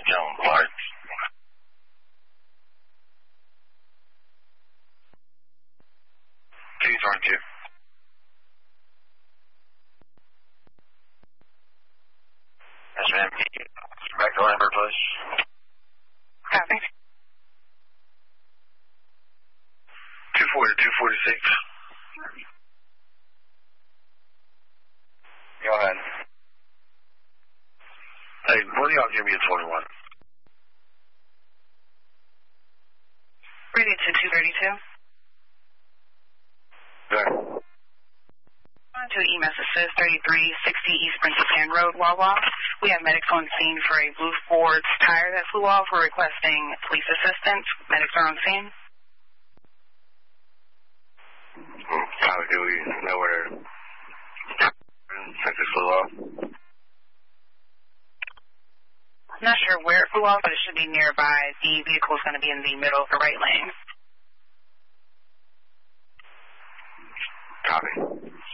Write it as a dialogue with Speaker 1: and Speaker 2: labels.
Speaker 1: Jones, Mark. Please, aren't you? Yes, ma'am. Back to Lambert, please.
Speaker 2: Copy.
Speaker 1: 240 to 246. Go ahead. Hey, when do y'all give me a 21?
Speaker 2: Ready to 232.
Speaker 1: There.
Speaker 2: On to EMS Assist 3360 East Princess Anne Road, Wawa. We have medics on scene for a blue Ford tire that flew off. We're requesting police assistance. Medics are on scene.
Speaker 1: How do we know where since it flew off?
Speaker 2: I'm not sure where it flew off, but it should be nearby. The vehicle is going to be in the middle of the right lane.
Speaker 1: Copy.